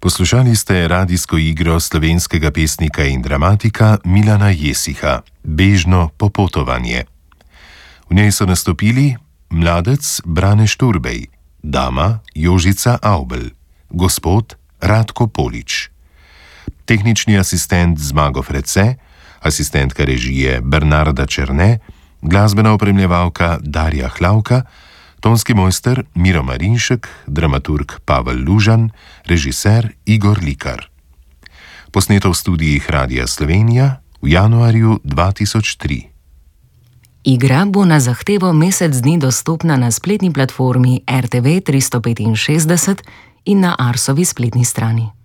Poslušali ste radijsko igro slovenskega pesnika in dramatika Milana Jesiha Bežno popotovanje. V njej so nastopili mladec Brane Šturbej, dama Jožica Avbelj, gospod Radko Polič. Tehnični asistent Zmago Frece, asistentka režije Bernarda Černe, glasbena opremljevalka Darja Hlavka, tonski mojster Miro Marinšek, dramaturg Pavel Lužan, režiser Igor Likar. Posneto v studijih Radia Slovenija v januarju 2003. Igra bo na zahtevo mesec dni dostopna na spletni platformi RTV 365 in na Arsovi spletni strani.